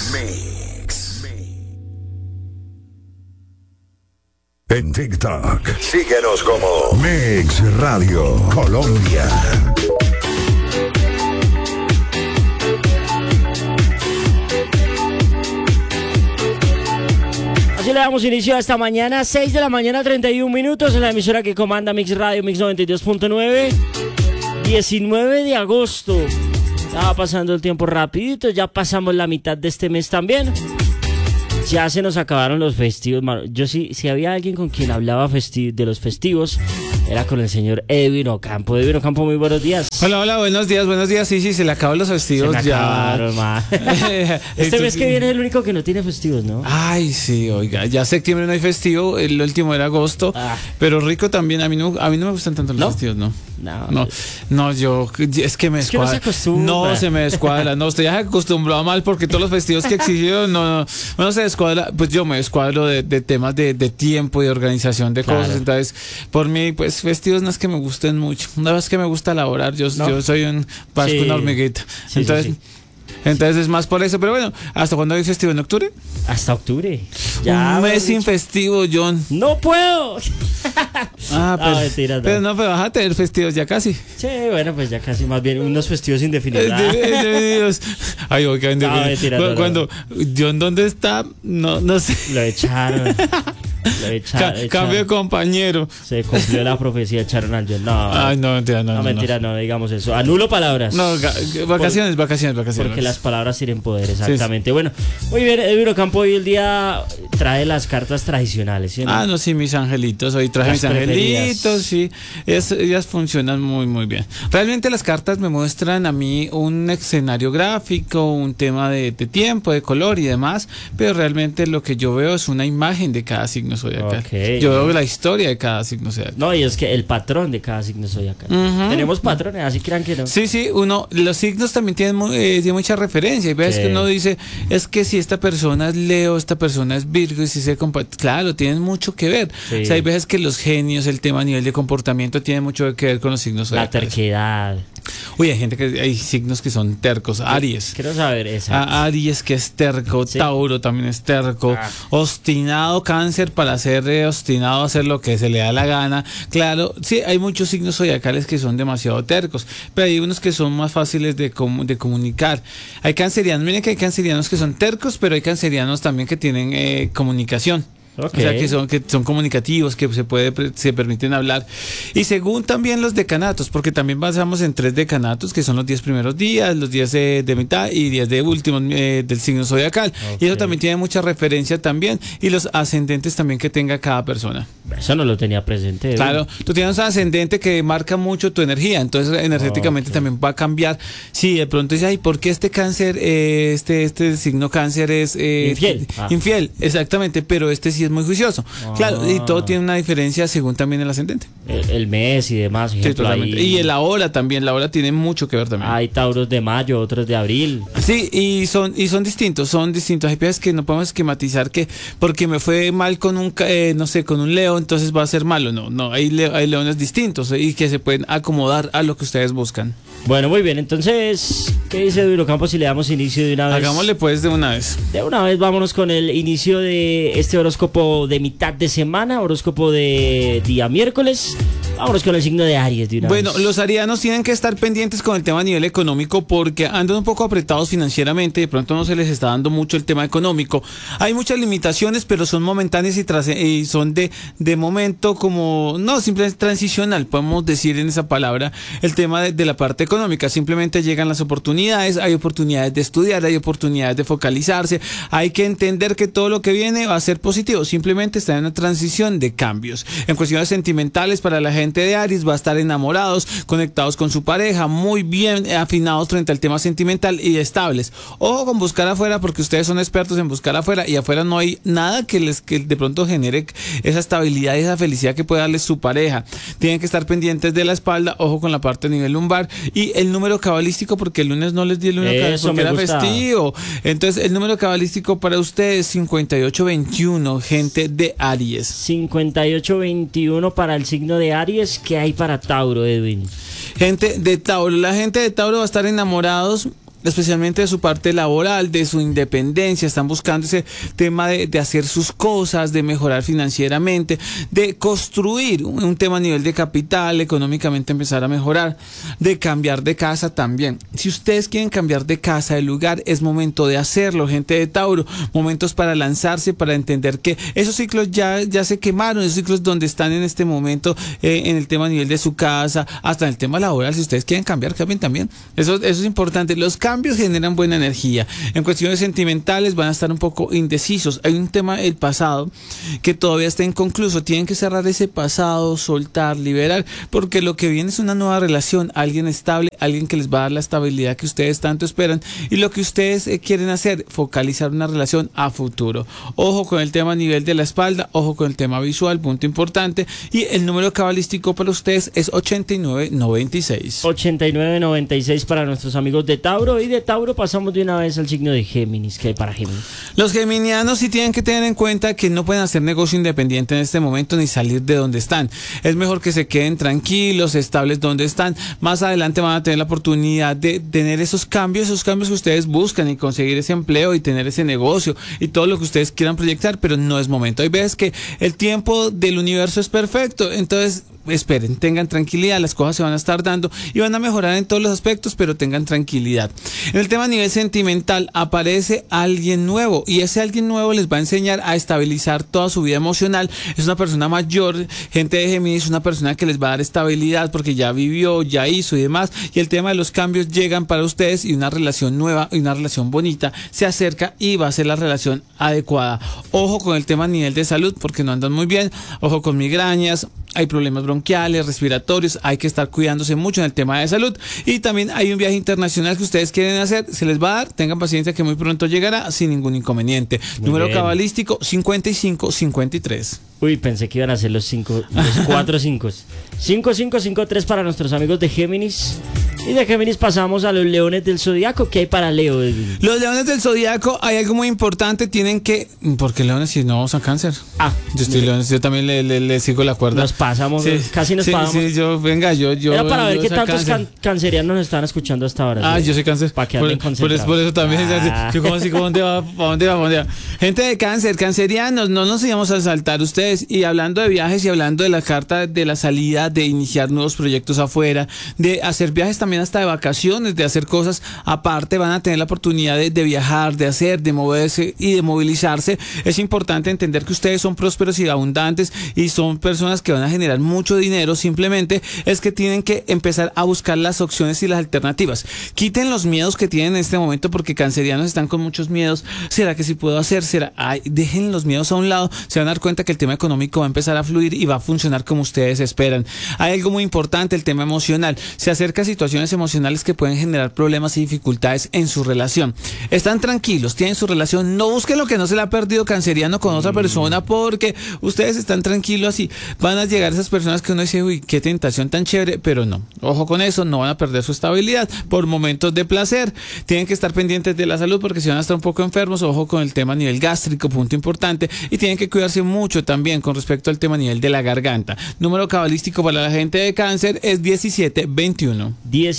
En TikTok, síguenos como Mix Radio Colombia. Así le damos inicio a esta mañana, 6 de la mañana, 31 minutos, en la emisora que comanda Mix Radio, Mix 92.9, 19 de agosto. Estaba pasando el tiempo rapidito, ya pasamos la mitad de este mes también. Ya se nos acabaron los festivos, mano. Yo si había alguien con quien hablaba de los festivos, era con el señor Edwin Ocampo. Edwin Ocampo, muy buenos días. Hola, buenos días. Sí, se le acaban los festivos se me ya. Acabaron, este mes que viene es el único que no tiene festivos, ¿no? Ay, sí, oiga, ya septiembre no hay festivo, el último era agosto, pero rico también, a mí no me gustan tanto los festivos, ¿no? No, yo, es que me descuadra. No, se me descuadra, no, estoy ya acostumbrado mal porque todos los festivos que exigieron, no se descuadra, pues yo me descuadro de temas de tiempo y de organización de cosas, entonces, por mí, pues, festivos no es que me gusten mucho, una vez que me gusta elaborar, yo soy un pasco, una hormiguita, entonces es más por eso, pero bueno, ¿hasta cuándo hay festivo? ¿En octubre? Hasta octubre. Ya, un mes sin festivo, John. ¡No puedo! Mentira, pero vas a tener festivos ya casi. Sí, bueno, pues ya casi, más bien unos festivos indefinidos. Ay, oiga, cuando John, ¿dónde está? No sé. Lo echaron. Cambio de compañero. Se cumplió la profecía, echaron al John. Mentira, no digamos eso. Anulo palabras. No, vacaciones. Porque las palabras tienen poder, exactamente. Sí. Bueno, muy bien, Edwin Ocampo hoy el día trae las cartas tradicionales, ¿sí? Sí, mis angelitos. Hoy traje mis angelitos, sí. Ellas funcionan muy, muy bien. Realmente las cartas me muestran a mí un escenario gráfico, un tema de tiempo, de color y demás, pero realmente lo que yo veo es una imagen de cada signo zodiacal. Yo veo la historia de cada signo zodiacal. No, y es que el patrón de cada signo zodiacal. Tenemos patrones, así crean que no. Sí, los signos también tienen mucha referencia. Y ves que uno dice, es que si esta persona es Leo, esta persona es Virgo, y si claro, tienen mucho que ver. Sí. O sea, hay veces que los genios, el tema a nivel de comportamiento tiene mucho que ver con los signos zodiacales. La terquedad. Uy, hay signos que son tercos. Aries. Quiero saber esa. Aries, que es terco. Sí. Tauro también es terco. Obstinado. Cáncer, para ser obstinado, hacer lo que se le da la gana. Claro, sí, hay muchos signos zodiacales que son demasiado tercos, pero hay unos que son más fáciles de comunicar. Hay cancerianos, miren que hay cancerianos que son tercos, pero hay cancerianos también que tienen comunicación. O sea, que son comunicativos, que se permiten hablar. Y según también los decanatos, porque también basamos en 3 decanatos, que son los 10 primeros días, los días de mitad y 10 de últimos del signo zodiacal. Y eso también tiene mucha referencia también. Y los ascendentes también que tenga cada persona. Eso no lo tenía presente. Claro, tú tienes un ascendente que marca mucho tu energía, entonces energéticamente también va a cambiar. Sí, de pronto dice, ay, ¿por qué este cáncer, este signo cáncer es infiel? Exactamente, pero este sí es muy juicioso. Claro, y todo tiene una diferencia según también el ascendente. El mes y demás. Sí, totalmente. Y la hora también, la hora tiene mucho que ver también. Hay tauros de mayo, otros de abril. Sí, y son distintos. Hay veces que no podemos esquematizar que porque me fue mal con un león, entonces va a ser malo. No, hay leones distintos y que se pueden acomodar a lo que ustedes buscan. Bueno, muy bien, entonces, ¿qué dice Edwin Ocampo si le damos inicio de una vez? Hagámosle pues de una vez. De una vez vámonos con el inicio de este horóscopo de mitad de semana, horóscopo de día miércoles. Vámonos con el signo de Aries de una vez. Bueno, los arianos tienen que estar pendientes con el tema a nivel económico porque andan un poco apretados financieramente, de pronto no se les está dando mucho el tema económico. Hay muchas limitaciones, pero son momentáneas y son de momento simplemente transicional, podemos decir en esa palabra, el tema de la parte económica. Simplemente llegan las oportunidades, hay oportunidades de estudiar, hay oportunidades de focalizarse, hay que entender que todo lo que viene va a ser positivo, simplemente está en una transición de cambios. En cuestiones sentimentales, para la gente de Aries va a estar enamorados, conectados con su pareja, muy bien afinados frente al tema sentimental y estables. Ojo con buscar afuera, porque ustedes son expertos en buscar afuera y afuera no hay nada que de pronto genere esa estabilidad y esa felicidad que puede darles su pareja. Tienen que estar pendientes de la espalda, ojo con la parte a nivel lumbar y el número cabalístico, porque el lunes no les di el número cabalístico porque era festivo. Entonces el número cabalístico para ustedes 5821, gente de Aries. 5821 para el signo de Aries. ¿Qué hay para Tauro, Edwin? Gente de Tauro, la gente de Tauro va a estar enamorados especialmente de su parte laboral, de su independencia, están buscando ese tema de hacer sus cosas, de mejorar financieramente, de construir un tema a nivel de capital, económicamente empezar a mejorar, de cambiar de casa también. Si ustedes quieren cambiar de casa, de lugar, es momento de hacerlo, gente de Tauro, momentos para lanzarse, para entender que esos ciclos ya se quemaron, esos ciclos donde están en este momento, en el tema a nivel de su casa, hasta en el tema laboral. Si ustedes quieren cambiar, cambien también. Eso es importante. Los cambios generan buena energía. En cuestiones sentimentales van a estar un poco indecisos. Hay un tema del pasado que todavía está inconcluso. Tienen que cerrar ese pasado, soltar, liberar, porque lo que viene es una nueva relación, alguien estable, alguien que les va a dar la estabilidad que ustedes tanto esperan, y lo que ustedes quieren hacer, focalizar una relación a futuro. Ojo con el tema a nivel de la espalda, ojo con el tema visual, punto importante. Y el número cabalístico para ustedes es 8996. 8996 para nuestros amigos de Tauro. Y de Tauro pasamos de una vez al signo de Géminis. ¿Qué hay para Géminis? Los geminianos sí tienen que tener en cuenta que no pueden hacer negocio independiente en este momento ni salir de donde están. Es mejor que se queden tranquilos, estables donde están. Más adelante van a tener la oportunidad de tener esos cambios que ustedes buscan, y conseguir ese empleo y tener ese negocio y todo lo que ustedes quieran proyectar, pero no es momento. Hay veces que el tiempo del universo es perfecto, entonces esperen, tengan tranquilidad, las cosas se van a estar dando y van a mejorar en todos los aspectos, pero tengan tranquilidad. En el tema a nivel sentimental aparece alguien nuevo, y ese alguien nuevo les va a enseñar a estabilizar toda su vida emocional. Es una persona mayor, gente de Géminis, una persona que les va a dar estabilidad porque ya vivió, ya hizo y demás, y el tema de los cambios llegan para ustedes, y una relación nueva y una relación bonita se acerca y va a ser la relación adecuada. Ojo con el tema a nivel de salud porque no andan muy bien, ojo con migrañas, hay problemas bronquiales, respiratorios, hay que estar cuidándose mucho en el tema de salud. Y también hay un viaje internacional que ustedes quieren hacer, se les va a dar, tengan paciencia que muy pronto llegará sin ningún inconveniente. Número cabalístico 5553. Uy, pensé que iban a ser los 4 5. 5553 para nuestros amigos de Géminis. Y de Géminis pasamos a los leones del zodiaco. ¿Qué hay para Leo? Los leones del zodiaco, hay algo muy importante, tienen que... Porque leones si no vamos a Cáncer. Yo estoy leones, yo también le sigo la cuerda. Nos pasamos, sí, casi nos pasamos. Sí, yo. Era para ver qué tantos cancerianos nos están escuchando hasta ahora. Yo soy Cáncer. Para que anden concentrados. Por eso también. Yo como así, ¿dónde va? ¿Para dónde va? Gente de Cáncer, cancerianos, no nos íbamos a saltar ustedes. Y hablando de viajes y hablando de la carta de la salida, de iniciar nuevos proyectos afuera, de hacer viajes también hasta de vacaciones, de hacer cosas aparte, van a tener la oportunidad de viajar, de hacer, de moverse y de movilizarse. Es importante entender que ustedes son prósperos y abundantes y son personas que van a generar mucho dinero. Simplemente es que tienen que empezar a buscar las opciones y las alternativas. Quiten los miedos que tienen en este momento, porque cancerianos están con muchos miedos. ¿Será que sí puedo hacer? Dejen los miedos a un lado, se van a dar cuenta que el tema económico va a empezar a fluir y va a funcionar como ustedes esperan. Hay algo muy importante, el tema emocional. Se acerca a situaciones emocionales que pueden generar problemas y dificultades en su relación. Están tranquilos, tienen su relación, no busquen lo que no se le ha perdido canceriano con otra persona, porque ustedes están tranquilos y van a llegar esas personas que uno dice, uy, qué tentación tan chévere, pero no. Ojo con eso, no van a perder su estabilidad por momentos de placer. Tienen que estar pendientes de la salud porque si van a estar un poco enfermos, ojo con el tema a nivel gástrico, punto importante, y tienen que cuidarse mucho también con respecto al tema a nivel de la garganta. Número cabalístico para la gente de Cáncer es 1721.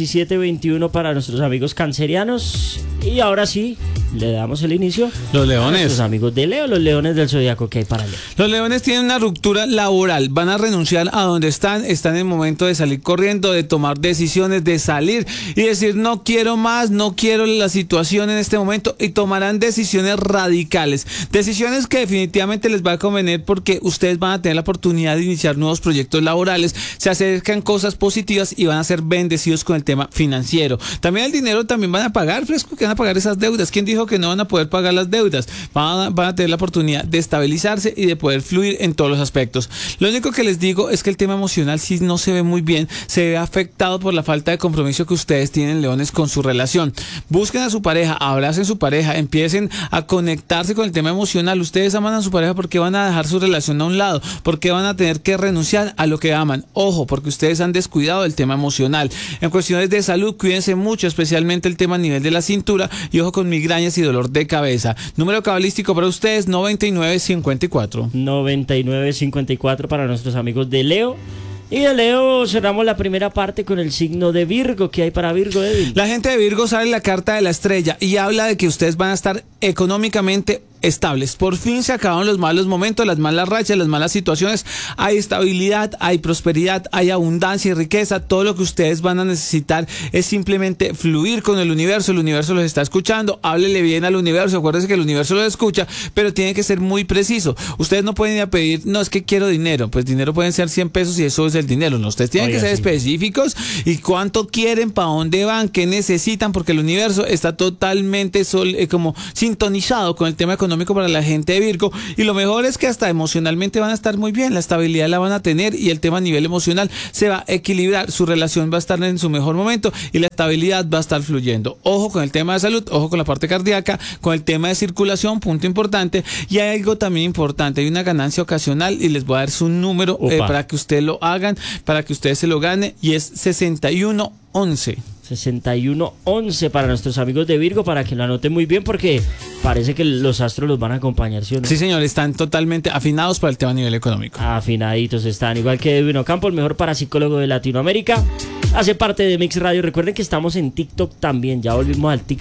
1721 para nuestros amigos cancerianos. Y ahora sí, le damos el inicio. Los leones. A nuestros amigos de Leo, los leones del zodiaco. ¿Qué hay para Leo? Los leones tienen una ruptura laboral, van a renunciar a donde están en el momento de salir corriendo, de tomar decisiones, de salir y decir no quiero más, no quiero la situación en este momento, y tomarán decisiones radicales, decisiones que definitivamente les va a convenir porque ustedes van a tener la oportunidad de iniciar nuevos proyectos laborales, se acercan cosas positivas y van a ser bendecidos con el tema financiero. También el dinero también van a pagar, fresco, que van a pagar esas deudas. ¿Quién dijo que no van a poder pagar las deudas? Van a tener la oportunidad de estabilizarse y de poder fluir en todos los aspectos. Lo único que les digo es que el tema emocional sí no se ve muy bien, se ve afectado por la falta de compromiso que ustedes tienen, leones, con su relación. Busquen a su pareja, abracen a su pareja, empiecen a conectarse con el tema emocional. Ustedes aman a su pareja, porque van a dejar su relación a un lado, porque van a tener que renunciar a lo que aman. Ojo, porque ustedes han descuidado el tema emocional. En cuestiones de salud, cuídense mucho, especialmente el tema a nivel de la cintura, y ojo con migrañas y dolor de cabeza. Número cabalístico para ustedes 9954. 9954 para nuestros amigos de Leo. Y de Leo cerramos la primera parte con el signo de Virgo. ¿Qué hay para Virgo, Edwin? La gente de Virgo sale la carta de la estrella y habla de que ustedes van a estar económicamente estables. Por fin se acabaron los malos momentos, las malas rachas, las malas situaciones. Hay estabilidad, hay prosperidad, hay abundancia y riqueza. Todo lo que ustedes van a necesitar es simplemente fluir con el universo. El universo los está escuchando. Háblele bien al universo. Acuérdense que el universo los escucha, pero tiene que ser muy preciso. Ustedes no pueden ir a pedir, no, es que quiero dinero. Pues dinero pueden ser 100 pesos y eso es el dinero. No, ustedes tienen que ser específicos y cuánto quieren, para dónde van, qué necesitan, porque el universo está totalmente como sintonizado con el tema económico para la gente de Virgo, y lo mejor es que hasta emocionalmente van a estar muy bien, la estabilidad la van a tener y el tema a nivel emocional se va a equilibrar, su relación va a estar en su mejor momento y la estabilidad va a estar fluyendo. Ojo con el tema de salud, ojo con la parte cardíaca, con el tema de circulación, punto importante. Y hay algo también importante, hay una ganancia ocasional y les voy a dar su número para que ustedes lo hagan, para que ustedes se lo ganen, y es 6111. 6111 para nuestros amigos de Virgo, para que lo anoten muy bien, porque parece que los astros los van a acompañar, ¿sí o no? Sí, señor, están totalmente afinados para el tema a nivel económico. Afinaditos están, igual que Edwin Ocampo, el mejor parapsicólogo de Latinoamérica. Hace parte de Mix Radio. Recuerden que estamos en TikTok también, ya volvimos al TikTok.